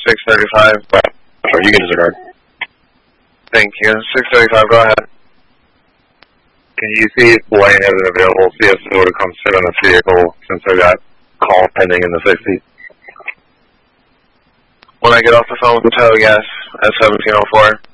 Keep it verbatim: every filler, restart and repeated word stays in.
six thirty-five. Or you can disregard. Thank you. six thirty-five, go ahead. Can you see if Blaine has an available C S O to come sit on this vehicle since I got call pending in the sixty? When I get off the phone with the tow, yes, at seventeen oh four.